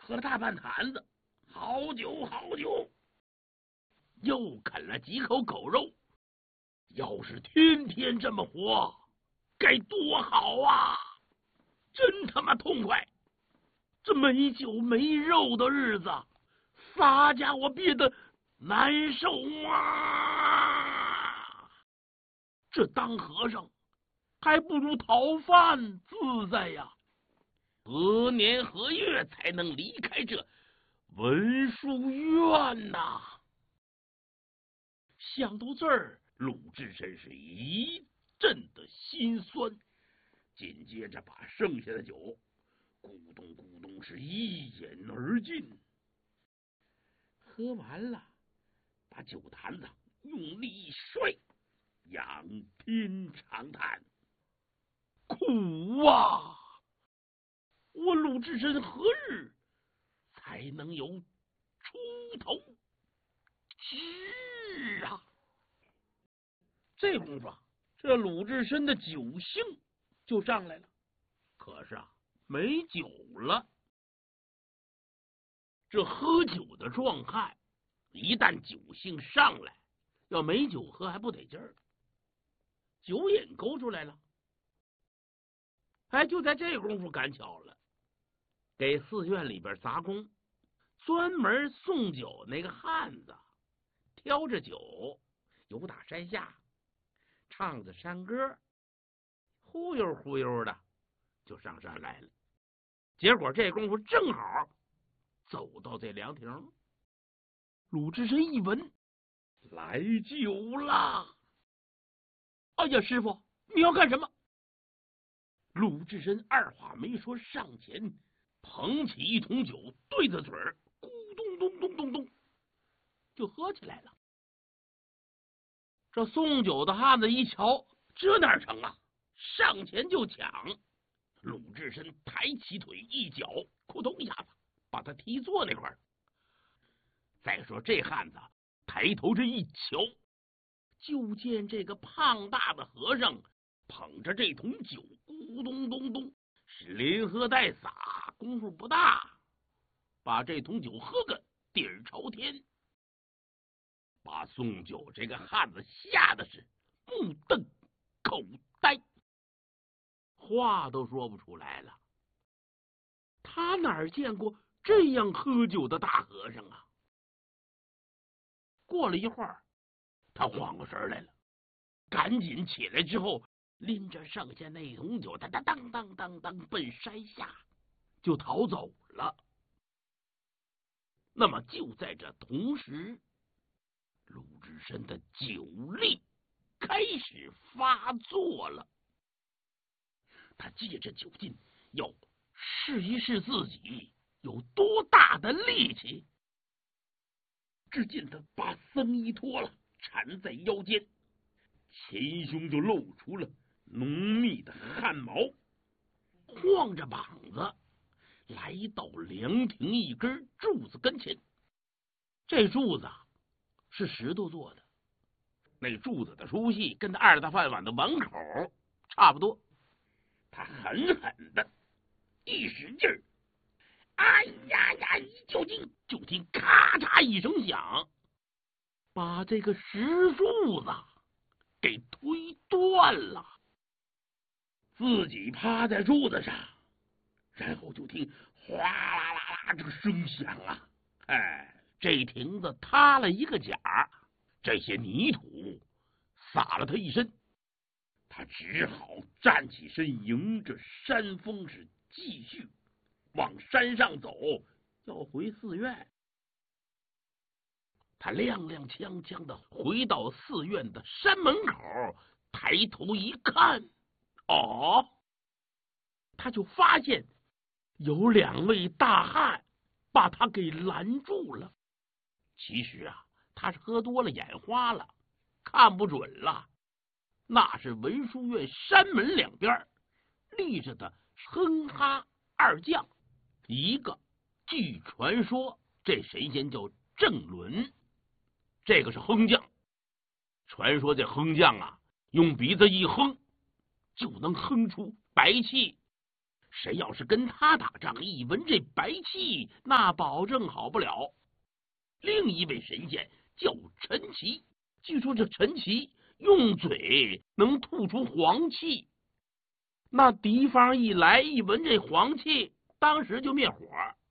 喝了大半坛子，好酒好酒，又啃了几口狗肉。要是天天这么活，该多好啊！真他妈痛快！这没酒没肉的日子，洒家我憋得难受啊！这当和尚还不如讨饭自在呀！何年何月才能离开这文殊院呐？想到这儿，鲁智深是一阵的心酸，紧接着把剩下的酒咕咚咕咚是一饮而尽。喝完了，把酒坛子用力一摔，仰天长叹：苦啊！我鲁智深何日才能有出头之日啊？这功夫，这鲁智深的酒兴就上来了。可是啊，没酒了。这喝酒的壮汉，一旦酒兴上来，要没酒喝还不得劲儿，酒瘾勾出来了。哎，就在这功夫，赶巧了，给寺院里边杂工专门送酒那个汉子，挑着酒由打山下，唱着山歌，忽悠忽悠的就上山来了。结果这功夫正好走到这凉亭，鲁智深一闻，来酒了！哎呀，师傅，你要干什么？鲁智深二话没说，上前捧起一桶酒，对着嘴儿，咕咚咚咚咚咚，就喝起来了。这送酒的汉子一瞧，这哪成啊？上前就抢。鲁智深抬起腿一脚，扑通一下子把他踢坐那块儿。再说这汉子抬头这一瞧，就见这个胖大的和尚捧着这桶酒，咕咚咚咚是连喝带洒，功夫不大，把这桶酒喝个底儿朝天，把送酒这个汉子吓得是目瞪口呆，话都说不出来了。他哪儿见过这样喝酒的大和尚啊？过了一会儿，他缓过神来了，赶紧起来之后，拎着剩下那桶酒，当当当当当奔山下就逃走了。那么就在这同时，鲁智深的酒力开始发作了。他借着酒劲，要试一试自己有多大的力气。只见他把僧衣脱了，缠在腰间，前胸就露出了浓密的汗毛，晃着膀子来到凉亭一根柱子跟前。这柱子是石头做的，那柱子的粗细跟他二大饭碗的碗口差不多。他狠狠的一使劲儿，哎呀呀！一较劲，就听咔嚓一声响，把这个石柱子给推断了。自己趴在柱子上，然后就听哗啦啦啦这个声响啊！哎，这亭子塌了一个角，这些泥土洒了他一身。他只好站起身，迎着山风是继续往山上走，要回寺院。他踉踉跄跄的回到寺院的山门口，抬头一看，他就发现有两位大汉把他给拦住了。其实啊，他是喝多了，眼花了，看不准了。那是文殊院山门两边立着的哼哈二将，一个据传说这神仙叫郑伦，这个是哼将。传说这哼将啊，用鼻子一哼就能哼出白气， 谁要是跟他打仗，一闻这白气，那保证好不了。另一位神仙叫陈奇，据说这陈奇用嘴能吐出黄气，那敌方一来一闻这黄气，当时就灭火。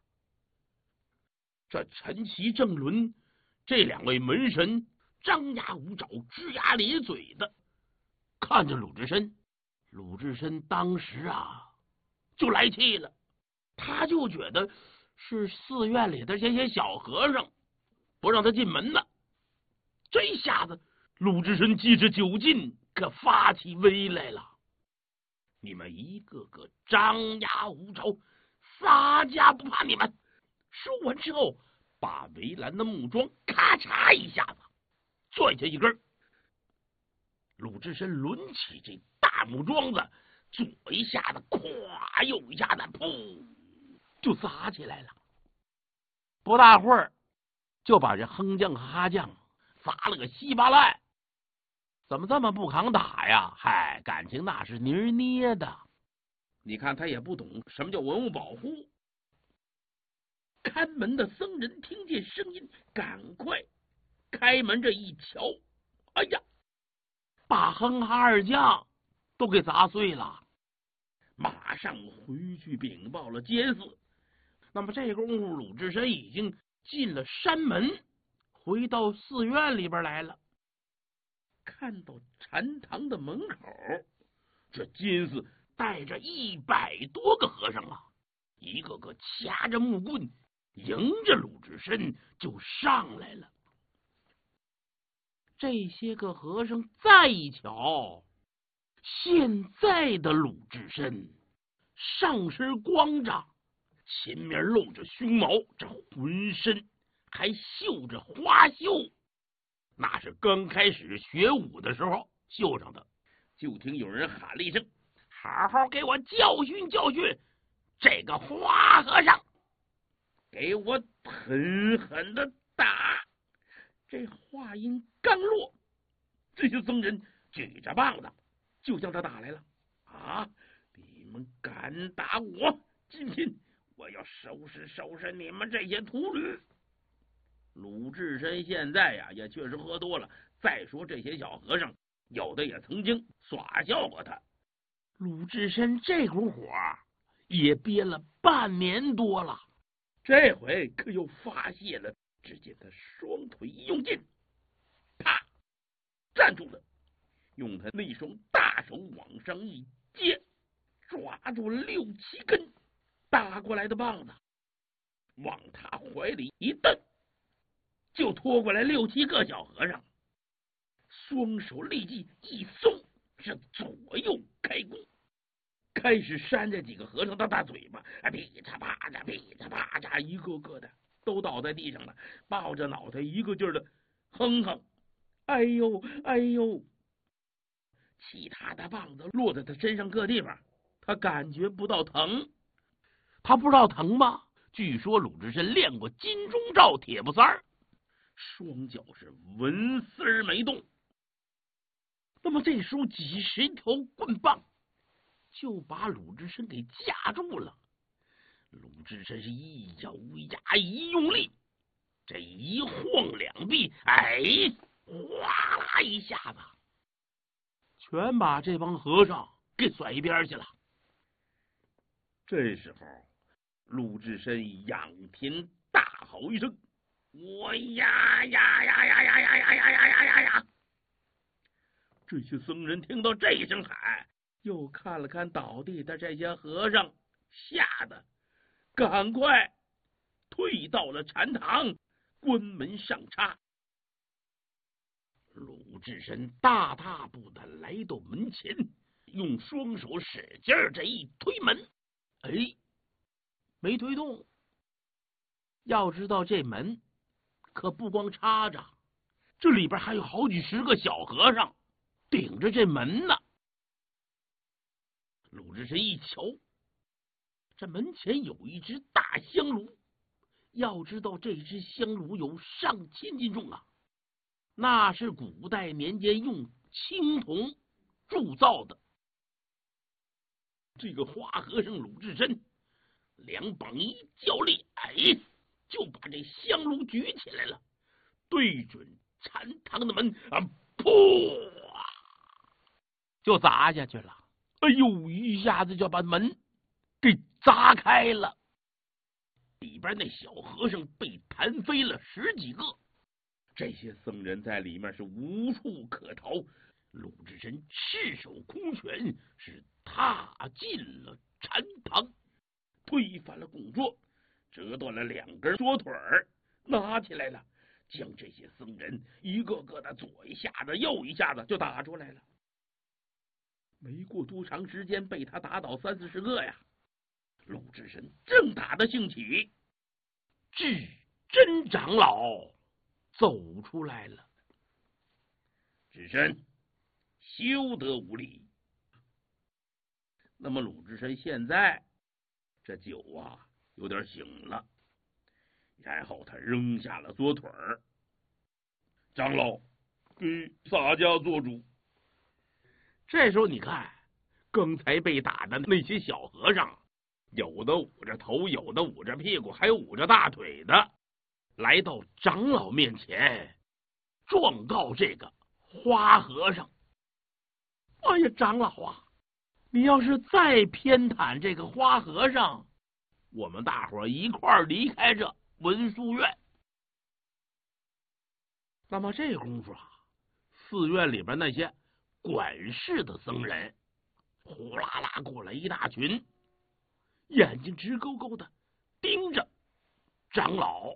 这陈奇、郑伦这两位门神张牙舞爪、龇牙咧嘴的看着鲁智深。鲁智深当时就来气了，他就觉得是寺院里的这些小和尚不让他进门呢。这下子鲁智深借着酒劲可发起威来了，你们一个个张牙舞爪，洒家不怕你们。说完之后，把围栏的木桩咔嚓一下子拽下一根。鲁智深抡起这大木桩子，左一下子咵，右一下子噗，就砸起来了。不大会儿就把这哼将和哈将砸了个稀巴烂。怎么这么不抗打呀？嗨，感情那是泥捏的。你看他也不懂什么叫文物保护。看门的僧人听见声音，赶快开门，这一瞧，哎呀，把哼哈二将都给砸碎了。马上回去禀报了监寺。那么这功夫，鲁智深已经进了山门，回到寺院里边来了。看到禅堂的门口，这监寺带着100多个和尚一个个掐着木棍，迎着鲁智深就上来了。这些个和尚再一瞧，现在的鲁智深上身光着，前面露着胸毛，这浑身还绣着花绣，那是刚开始学武的时候绣上的。就听有人喊了一声：“好好给我教训教训这个花和尚，给我狠狠的打！”这话音刚落，这些僧人举着棒子就向他打来了。你们敢打我，今天我要收拾你们这些徒侣。鲁智深现在也确实喝多了，再说这些小和尚有的也曾经耍笑过他。鲁智深这股火也憋了半年多了，这回可又发泄了。只见他双腿一用劲，啪，站住了，用他那双大手往上一接，抓住了6、7根打过来的棒子，往他怀里一蹬，就拖过来6、7个小和尚，双手立即一松，是左右开弓，开始扇这几个和尚的大嘴巴，噼嚓啪嚓，噼嚓啪嚓，一个个的都倒在地上了，抱着脑袋一个劲儿的哼哼，哎呦哎呦！其他的棒子落在他身上各地方，他感觉不到疼。他不知道疼吗？据说鲁智深练过金钟罩铁布衫，双脚是纹丝没动。那么这时候几十条棍棒就把鲁智深给架住了。鲁智深是一咬牙一用力，这一晃两臂，哗啦一下子全把这帮和尚给甩一边去了。这时候鲁智深仰天大吼一声：“我呀呀呀呀呀呀呀呀呀呀呀！”这些僧人听到这一声喊，又看了看倒地的这些和尚，吓得赶快退到了禅堂，关门上插。鲁智深大步的来到门前，用双手使劲这一推门，没推动。要知道这门可不光插着，这里边还有好几十个小和尚顶着这门呢。鲁智深一瞧，这门前有一只大香炉，要知道这只香炉有上千斤重那是古代年间用青铜铸造的。 这个花和尚鲁智深两膀一较力，就把这香炉举起来了，对准禅堂的门噗，就砸下去了。哎呦，一下子就把门给砸开了，里边那小和尚被弹飞了10几个，这些僧人在里面是无处可逃。鲁智深赤手空拳是踏进了禅堂，推翻了供桌，折断了2根桌腿儿，拿起来了，将这些僧人一个个的左一下子右一下子就打出来了。没过多长时间，被他打倒30、40个呀。鲁智深正打得兴起，智真长老走出来了。智深，休得无礼。那么鲁智深现在这酒有点醒了，然后他扔下了桌腿儿。长老，给洒家做主。这时候你看，刚才被打的那些小和尚，有的捂着头，有的捂着屁股，还有捂着大腿的，来到长老面前状告这个花和尚。哎呀，长老啊，你要是再偏袒这个花和尚，我们大伙一块儿离开这文殊院。那么这功夫寺院里边那些管事的僧人呼啦啦过来一大群，眼睛直勾勾的盯着长老。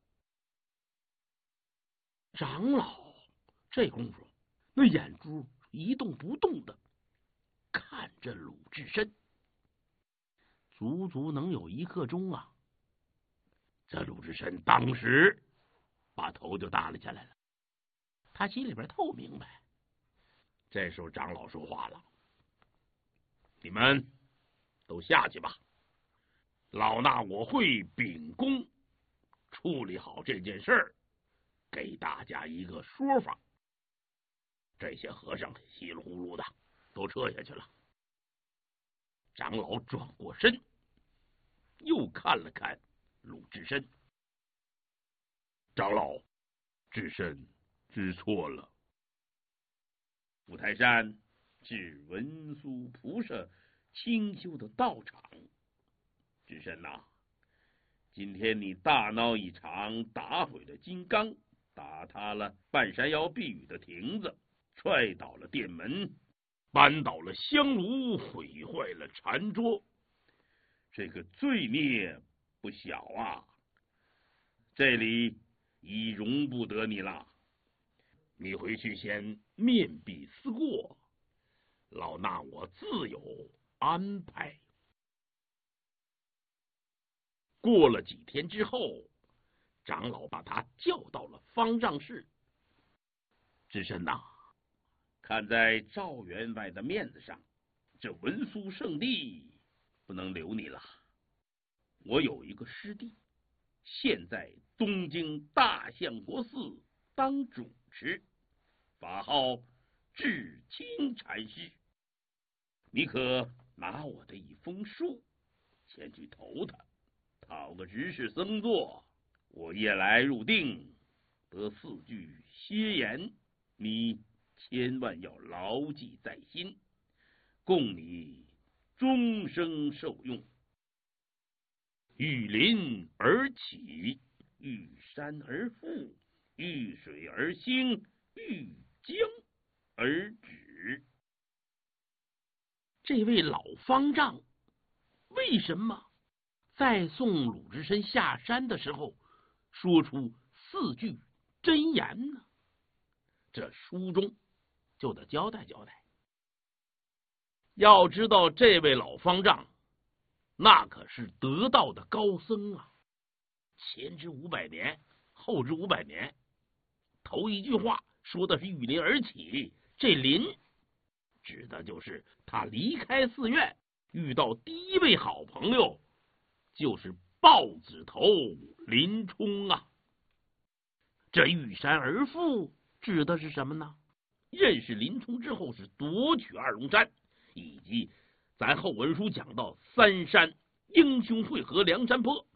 长老这功夫那眼珠一动不动的看着鲁智深，足足能有1刻钟啊。这鲁智深当时把头就耷拉下来了，他心里边透明白。这时候长老说话了：“你们都下去吧，老衲我会秉公处理好这件事儿，给大家一个说法。”这些和尚稀里呼噜的都撤下去了。长老转过身，又看了看鲁智深：“长老，智深知错了。五台山是文殊菩萨清修的道场，智深呐，今天你大闹一场，打毁了金刚，打塌了半山腰避雨的亭子，踹倒了殿门，扳倒了香炉，毁坏了禅桌，这个罪孽不小啊！这里已容不得你了，你回去先面壁思过，老衲我自有安排。过了几天之后，长老把他叫到了方丈室。智深呐，看在赵员外的面子上，这文殊圣地不能留你了。我有一个师弟，现在东京大相国寺当主持，法号智清禅师。你可拿我的一封书前去投他，讨个执事僧座，我夜来入定，得4句歇言，你千万要牢记在心，供你终生受用。遇林而起，遇山而复，遇水而兴，遇江而止。这位老方丈为什么在送鲁智深下山的时候说出4句真言呢？这书中就得交代交代。要知道这位老方丈那可是得道的高僧啊，前知500年，后知500年。头一句话说的是遇林而起，这林指的就是他离开寺院遇到第一位好朋友，就是豹子头林冲啊。这遇山而复指的是什么呢？认识林冲之后是夺取2龙山，以及咱后文书讲到三山英雄会合梁山泊，